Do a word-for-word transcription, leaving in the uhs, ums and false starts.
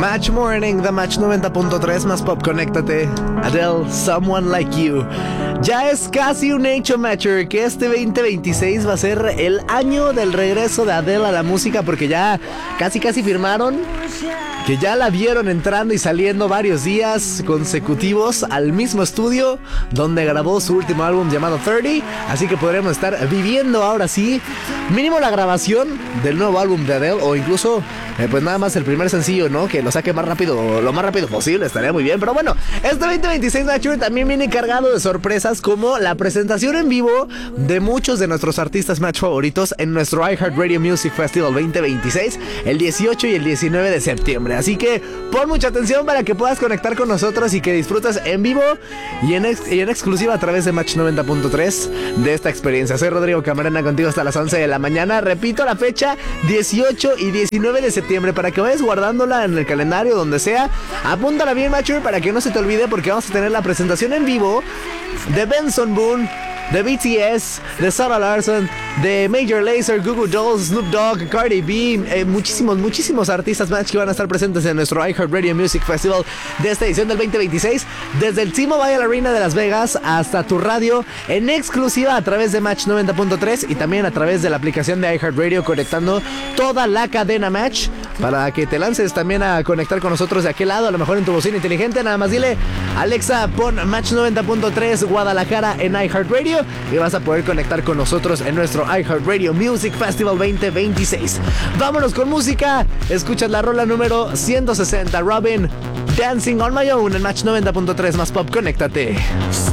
Match Morning, The Match noventa punto tres más pop, conéctate. Adele, Someone Like You. Ya es casi un hecho, Matcher, que este veinte veintiséis va a ser el año del regreso de Adele a la música, porque ya casi casi firmaron que ya la vieron entrando y saliendo varios días consecutivos al mismo estudio donde grabó su último álbum llamado treinta, así que podremos estar viviendo ahora sí mínimo la grabación del nuevo álbum de Adele, o incluso eh, pues nada más el primer sencillo, ¿no? Que lo saque más rápido, lo más rápido posible, estaría muy bien. Pero bueno, este veinte veintiséis, Nacho, también viene cargado de sorpresas como la presentación en vivo de muchos de nuestros artistas match favoritos en nuestro iHeartRadio Music Festival veinte veintiséis, el dieciocho y el diecinueve de septiembre. Así que pon mucha atención para que puedas conectar con nosotros y que disfrutes en vivo y en, ex- y en exclusiva a través de Match noventa punto tres de esta experiencia. Soy Rodrigo Camarena, contigo hasta las once de la mañana. Repito la fecha, dieciocho y diecinueve de septiembre, para que vayas guardándola en el calendario, donde sea. Apúntala bien, Matcher, para que no se te olvide, porque vamos a tener la presentación en vivo de Benson Boone, de B T S, de Sarah Larson, de Major Lazer, Goo Goo Dolls, Snoop Dogg, Cardi B, eh, muchísimos, muchísimos artistas match que van a estar presentes en nuestro iHeartRadio Music Festival de esta edición del veinte veintiséis, desde el T-Mobile Arena de Las Vegas hasta tu radio, en exclusiva a través de Match noventa punto tres y también a través de la aplicación de iHeartRadio, conectando toda la cadena Match, para que te lances también a conectar con nosotros de aquel lado, a lo mejor en tu bocina inteligente. Nada más dile: Alexa, pon Match noventa punto tres Guadalajara en iHeartRadio, y vas a poder conectar con nosotros en nuestro iHeartRadio Music Festival veinte veintiséis. Vámonos con música. Escuchas la rola número ciento sesenta, Robin, Dancing on My Own, en Match noventa punto tres más pop, conéctate.